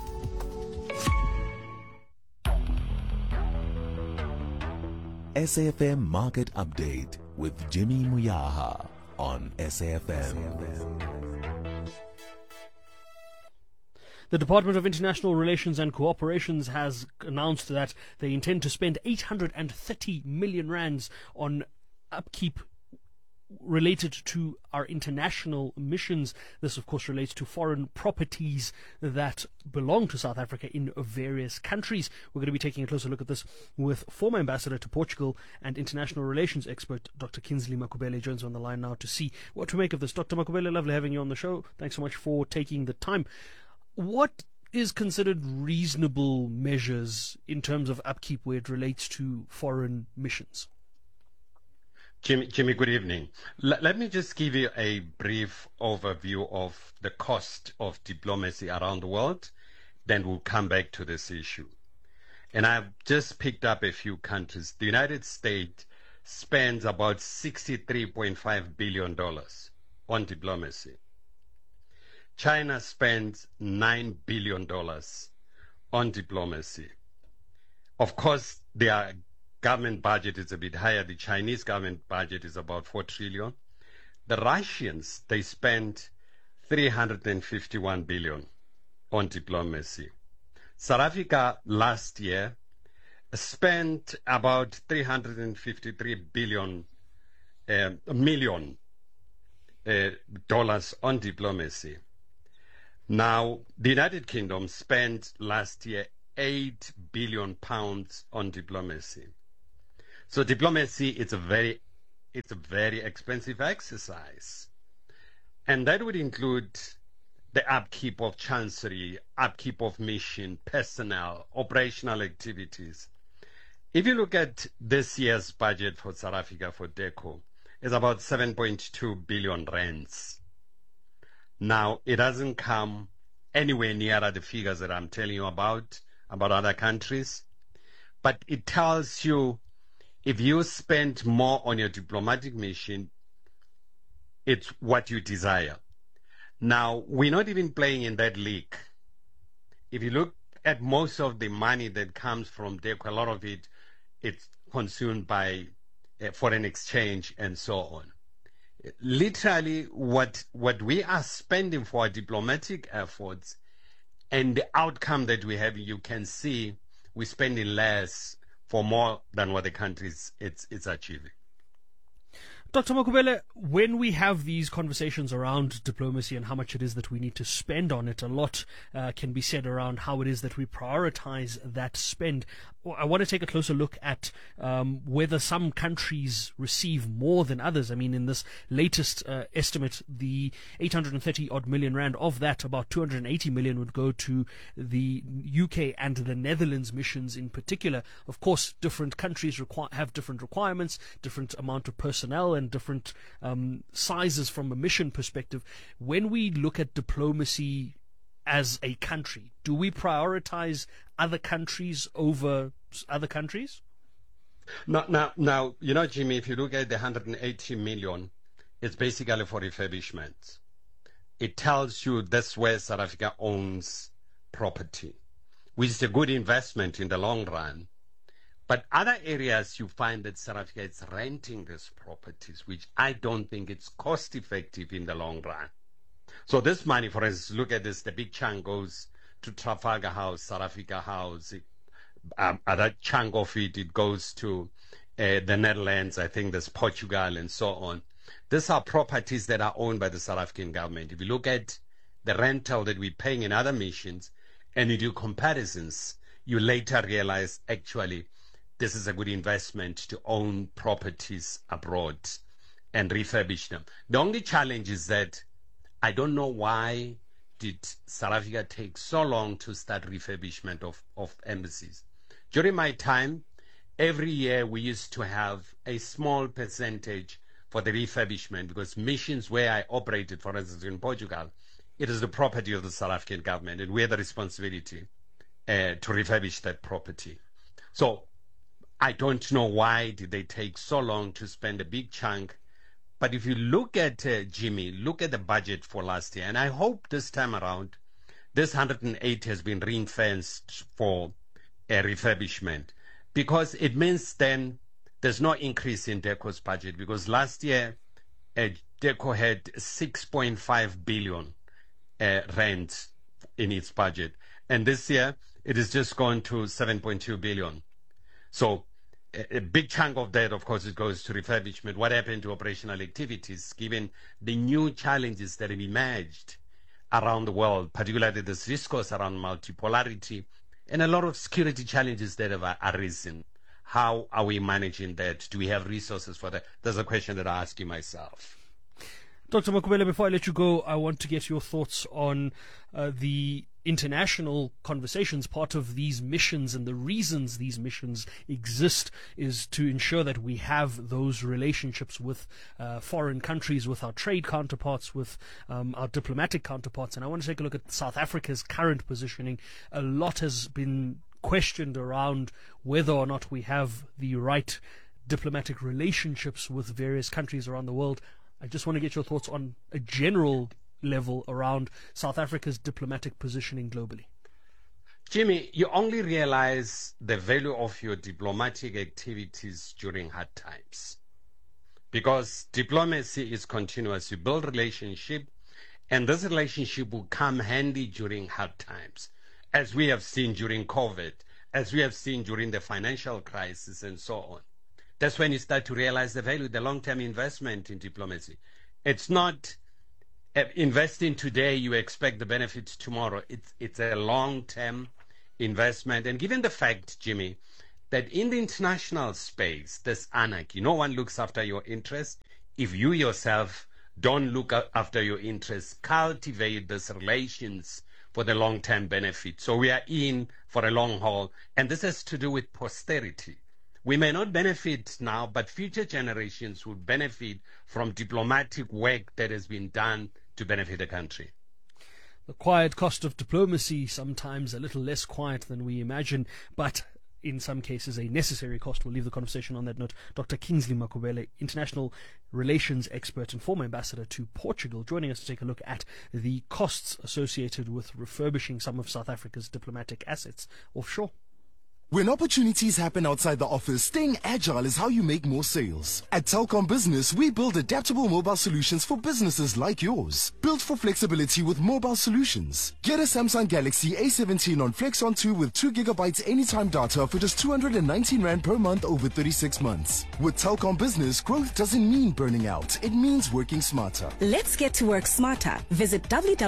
S A F M Market Update with Jimmy Muyaha on S A F M. The Department of International Relations and Cooperations has announced that they intend to spend eight hundred thirty million rands on upkeep related to our international missions. This, of course, relates to foreign properties that belong to South Africa in various countries. We're going to be taking a closer look at this with former ambassador to Portugal and international relations expert Doctor Kinsley Makubele joins on the line now to see what to make of this. Doctor Makubele, lovely having you on the show. Thanks so much for taking the time. What is considered reasonable measures in terms of upkeep where it relates to foreign missions? Jimmy, Jimmy, good evening. L- let me just give you a brief overview of the cost of diplomacy around the world, then we'll come back to this issue. And I've just picked up a few countries. The United States spends about sixty-three point five billion dollars on diplomacy. China spends nine billion dollars on diplomacy. Of course, their government budget is a bit higher. The Chinese government budget is about four trillion dollars. The Russians, they spend three hundred fifty-one billion dollars on diplomacy. South Africa last year spent about three hundred fifty-three billion uh, million uh, dollars on diplomacy. Now, the United Kingdom spent last year eight billion pounds on diplomacy. So diplomacy is a very, it's a very expensive exercise. And that would include the upkeep of chancery, upkeep of mission, personnel, operational activities. If you look at this year's budget for South Africa for DECO, it's about seven point two billion rands. Now, it doesn't come anywhere near the figures that I'm telling you about, about other countries, but it tells you if you spend more on your diplomatic mission, it's what you desire. Now, we're not even playing in that league. If you look at most of the money that comes from DECO, a lot of it, it's consumed by uh, foreign exchange and so on. Literally, what what we are spending for our diplomatic efforts and the outcome that we have, you can see we're spending less for more than what the country is it's, it's achieving. Doctor Makubele, when we have these conversations around diplomacy and how much it is that we need to spend on it, a lot uh, can be said around how it is that we prioritize that spend. I want to take a closer look at um, whether some countries receive more than others. I mean, in this latest uh, estimate, the eight hundred thirty odd million rand, of that, about two hundred eighty million would go to the U K and the Netherlands missions in particular. Of course, different countries require, have different requirements, different amount of personnel, and different um, sizes from a mission perspective. When we look at diplomacy as a country, do we prioritize other countries over other countries? Now, now, now, you know, Jimmy, if you look at the one hundred eighty million, it's basically for refurbishment. It tells you that's where South Africa owns property, which is a good investment in the long run. But other areas you find that South Africa is renting these properties, which I don't think it's cost effective in the long run. So this money, for instance, look at this, the big chunk goes to Trafalgar House, South Africa House. It, um, other chunk of it, it goes to uh, the Netherlands, I think there's Portugal and so on. These are properties that are owned by the South African government. If you look at the rental that we're paying in other missions and you do comparisons, you later realize actually this is a good investment to own properties abroad and refurbish them. The only challenge is that I don't know why did South Africa take so long to start refurbishment of, of embassies. During my time, every year we used to have a small percentage for the refurbishment because missions where I operated, for instance, in Portugal, it is the property of the South African government and we had the responsibility uh, to refurbish that property. So I don't know why did they take so long to spend a big chunk. But if you look at, uh, Jimmy, look at the budget for last year, and I hope this time around, this one hundred eight has been ring-fenced for a refurbishment, because it means then there's no increase in DECO's budget, because last year, uh, DECO had six point five billion uh, rand in its budget, and this year it is just gone to seven point two billion. So a big chunk of that, of course, it goes to refurbishment. What happened to operational activities, given the new challenges that have emerged around the world, particularly this discourse around multipolarity and a lot of security challenges that have arisen? How are we managing that? Do we have resources for that? That's a question that I ask you myself. Doctor Makubele, before I let you go, I want to get your thoughts on uh, the international conversations. Part of these missions and the reasons these missions exist is to ensure that we have those relationships with uh, foreign countries, with our trade counterparts, with um, our diplomatic counterparts. And I want to take a look at South Africa's current positioning. A lot has been questioned around whether or not we have the right diplomatic relationships with various countries around the world. I just want to get your thoughts on a general level around South Africa's diplomatic positioning globally? Jimmy, you only realize the value of your diplomatic activities during hard times. Because diplomacy is continuous. You build relationship, and this relationship will come handy during hard times, as we have seen during COVID, as we have seen during the financial crisis, and so on. That's when you start to realize the value, the long-term investment in diplomacy. It's not uh, investing today, you expect the benefits tomorrow. It's, it's a long-term investment. And given the fact, Jimmy, that in the international space, there's anarchy. No one looks after your interests. If you yourself don't look after your interests, cultivate these relations for the long-term benefit. So we are in for a long haul, and this has to do with posterity. We may not benefit now, but future generations will benefit from diplomatic work that has been done to benefit the country. The quiet cost of diplomacy, sometimes a little less quiet than we imagine, but in some cases a necessary cost. We'll leave the conversation on that note. Doctor Kingsley Makubele, international relations expert and former ambassador to Portugal, joining us to take a look at the costs associated with refurbishing some of South Africa's diplomatic assets offshore. When opportunities happen outside the office, staying agile is how you make more sales. At Telkom Business, we build adaptable mobile solutions for businesses like yours. Built for flexibility with mobile solutions. Get a Samsung Galaxy A seventeen on Flex on two with two gigabytes anytime data for just two hundred nineteen rand per month over thirty-six months. With Telkom Business, growth doesn't mean burning out. It means working smarter. Let's get to work smarter. Visit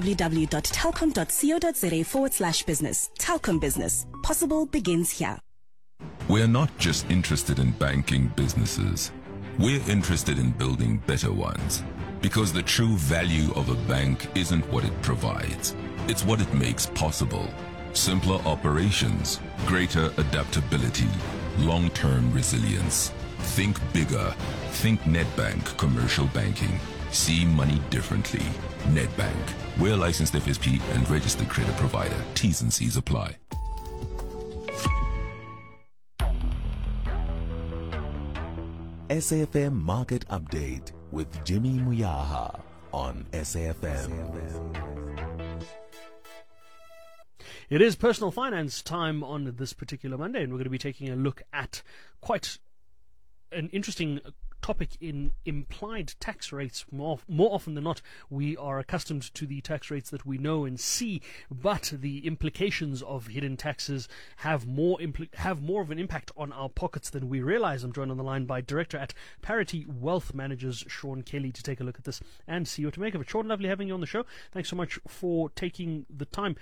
www.telkom.co.za forward slash business. Telkom Business. Possible begins here. We're not just interested in banking businesses. We're interested in building better ones. Because the true value of a bank isn't what it provides. It's what it makes possible. Simpler operations, greater adaptability, long-term resilience. Think bigger. Think Nedbank Commercial Banking. See money differently. Nedbank. We're a licensed F S P and registered credit provider. T's and C's apply. S A F M Market Update with Jimmy Muyaha on S A F M. It is personal finance time on this particular Monday, and we're going to be taking a look at quite an interesting topic in implied tax rates. More, more often than not, we are accustomed to the tax rates that we know and see, but the implications of hidden taxes have more impl- have more of an impact on our pockets than we realize. I'm joined on the line by Director at Parity Wealth Managers, Sean Kelly, to take a look at this and see what to make of it. Sean, lovely having you on the show. Thanks so much for taking the time.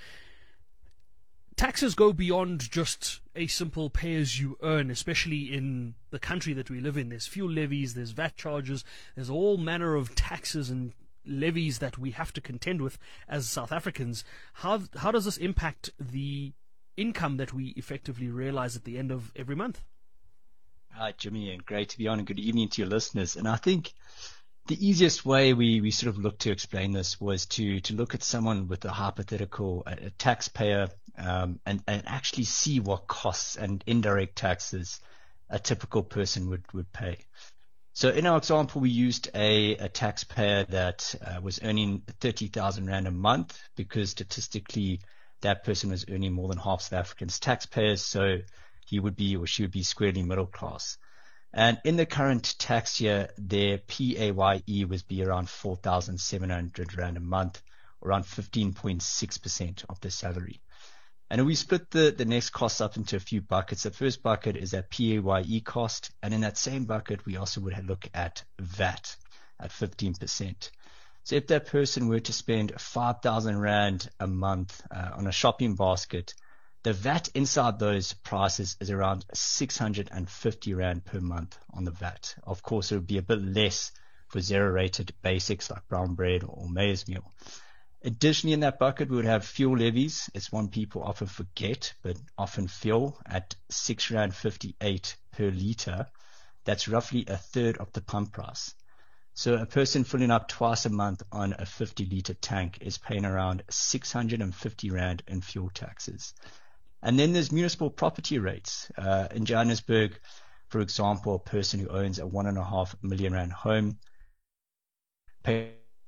Taxes go beyond just a simple pay-as-you-earn, especially in the country that we live in. There's fuel levies, there's V A T charges, there's all manner of taxes and levies that we have to contend with as South Africans. How how does this impact the income that we effectively realize at the end of every month? Hi, Jimmy, and great to be on, and good evening to your listeners. And I think the easiest way we, we sort of looked to explain this was to, to look at someone with a hypothetical, a, a taxpayer, um, and, and actually see what costs and indirect taxes a typical person would, would pay. So in our example, we used a, a taxpayer that uh, was earning thirty thousand rand a month, because statistically that person was earning more than half South Africans' taxpayers, so he would be or she would be squarely middle class. And in the current tax year, their P A Y E would be around four thousand seven hundred rand a month, around fifteen point six percent of the salary. And we split the, the next costs up into a few buckets. The first bucket is that P A Y E cost, and in that same bucket, we also would look at V A T at fifteen percent. So if that person were to spend five thousand rand a month uh, on a shopping basket, the V A T inside those prices is around six hundred fifty rand per month on the V A T. Of course, it would be a bit less for zero-rated basics like brown bread or maize meal. Additionally, in that bucket, we would have fuel levies. It's one people often forget, but often feel at six rand fifty-eight per litre. That's roughly a third of the pump price. So a person filling up twice a month on a fifty litre tank is paying around six hundred fifty rand in fuel taxes. And then there's municipal property rates. Uh, in Johannesburg, for example, a person who owns a one and a half million rand home pays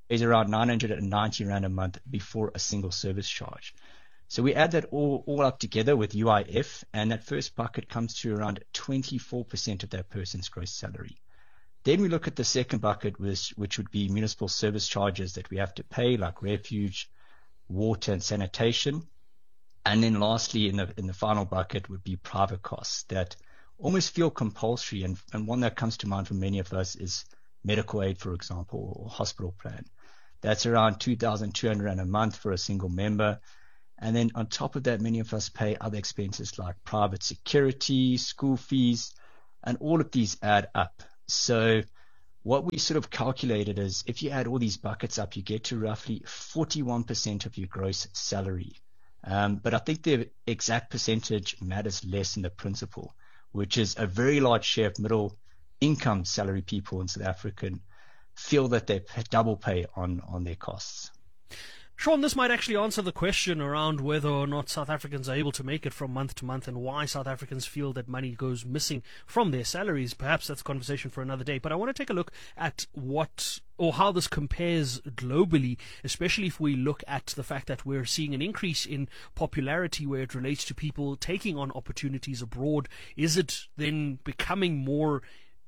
is around nine hundred ninety rand a month before a single service charge. So we add that all, all up together with U I F, and that first bucket comes to around twenty-four percent of that person's gross salary. Then we look at the second bucket, which, which would be municipal service charges that we have to pay, like refuge, water and sanitation. And then lastly, in the in the final bucket would be private costs that almost feel compulsory. And, and one that comes to mind for many of us is medical aid, for example, or hospital plan. That's around two thousand two hundred rand a month for a single member. And then on top of that, many of us pay other expenses like private security, school fees, and all of these add up. So what we sort of calculated is if you add all these buckets up, you get to roughly forty-one percent of your gross salary. Um, but I think the exact percentage matters less than the principle, which is a very large share of middle income salary people in South Africa feel that they pay, double pay on, on their costs. Sean, this might actually answer the question around whether or not South Africans are able to make it from month to month and why South Africans feel that money goes missing from their salaries. Perhaps that's a conversation for another day. But I want to take a look at what or how this compares globally, especially if we look at the fact that we're seeing an increase in popularity where it relates to people taking on opportunities abroad. Is it then becoming more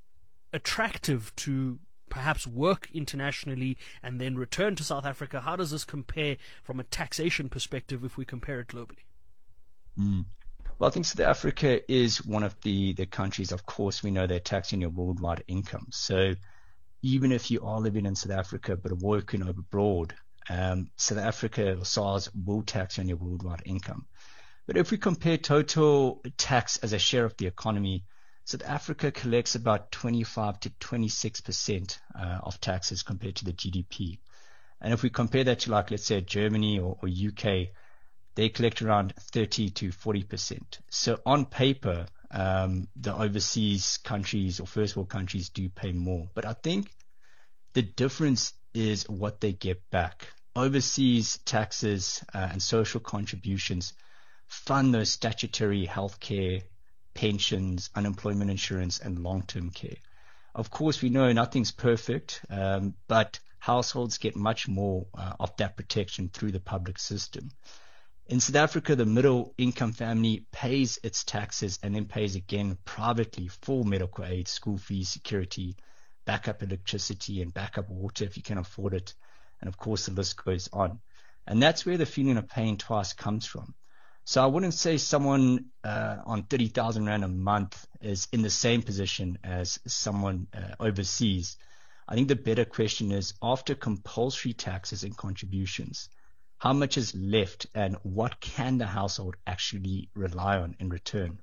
attractive to perhaps work internationally and then return to South Africa? How does this compare from a taxation perspective if we compare it globally? Mm. Well, I think South Africa is one of the, the countries, of course, we know they're taxing your worldwide income. So even if you are living in South Africa but working abroad, um, South Africa or SARS will tax on your worldwide income. But if we compare total tax as a share of the economy, South Africa collects about twenty-five to twenty-six percent uh, of taxes compared to the G D P. And if we compare that to, like, let's say Germany or, or U K, they collect around thirty to forty percent. So on paper, um, the overseas countries or first world countries do pay more. But I think the difference is what they get back. Overseas taxes uh, and social contributions fund those statutory healthcare, pensions, unemployment insurance, and long-term care. Of course, we know nothing's perfect, um, but households get much more uh, of that protection through the public system. In South Africa, the middle income family pays its taxes and then pays again privately for medical aid, school fees, security, backup electricity, and backup water if you can afford it. And of course, the list goes on. And that's where the feeling of paying twice comes from. So I wouldn't say someone uh, on thirty thousand rand a month is in the same position as someone uh, overseas. I think the better question is, after compulsory taxes and contributions, how much is left and what can the household actually rely on in return?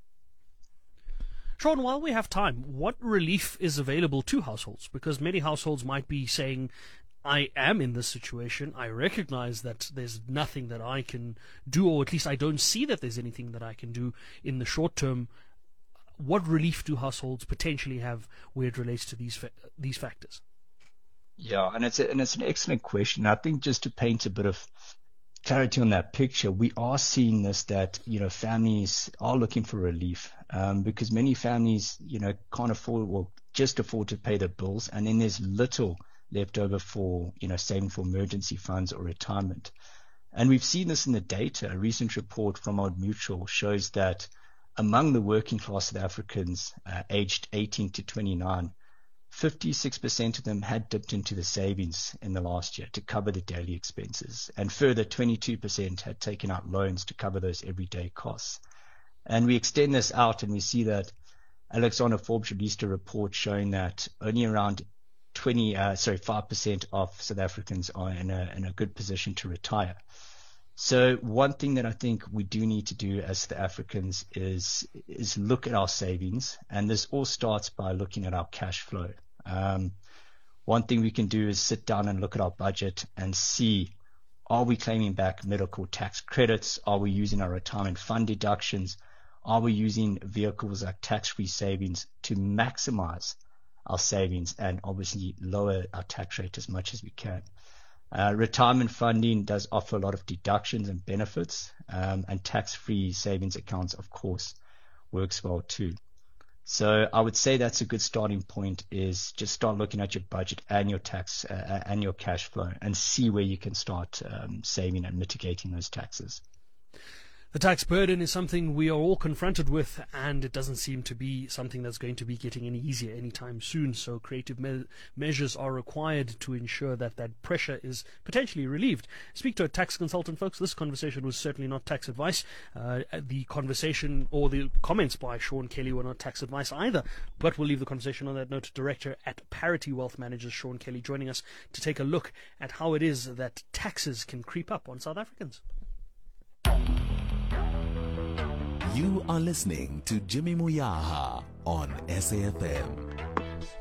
Sean, while we have time, what relief is available to households? Because many households might be saying, I am in this situation. I recognize that there's nothing that I can do, or at least I don't see that there's anything that I can do in the short term. What relief do households potentially have where it relates to these fa- these factors? Yeah, and it's a, and it's an excellent question. I think just to paint a bit of clarity on that picture, we are seeing this, that, you know, families are looking for relief um, because many families, you know, can't afford, or just afford to pay their bills, and then there's little left over for, you know, saving for emergency funds or retirement. And we've seen this in the data. A recent report from Old Mutual shows that among the working class South Africans uh, aged eighteen to twenty-nine, fifty-six percent of them had dipped into the savings in the last year to cover the daily expenses. And further, twenty-two percent had taken out loans to cover those everyday costs. And we extend this out and we see that Alexander Forbes released a report showing that only around twenty, uh, sorry, five percent of South Africans are in a, in a good position to retire. So one thing that I think we do need to do as South Africans is, is look at our savings. And this all starts by looking at our cash flow. Um, one thing we can do is sit down and look at our budget and see, are we claiming back medical tax credits? Are we using our retirement fund deductions? Are we using vehicles like tax-free savings to maximize our savings and obviously lower our tax rate as much as we can? Uh, retirement funding does offer a lot of deductions and benefits, um, and tax-free savings accounts, of course, works well too. So I would say that's a good starting point, is just start looking at your budget and your tax uh, and your cash flow and see where you can start um, saving and mitigating those taxes. The tax burden is something we are all confronted with, and it doesn't seem to be something that's going to be getting any easier anytime soon. So creative me- measures are required to ensure that that pressure is potentially relieved. Speak to a tax consultant, folks. This conversation was certainly not tax advice. Uh, the conversation or the comments by Sean Kelly were not tax advice either. But we'll leave the conversation on that note. Director at Parity Wealth Managers, Sean Kelly, joining us to take a look at how it is that taxes can creep up on South Africans. You are listening to Jimmy Muyaha on S A F M.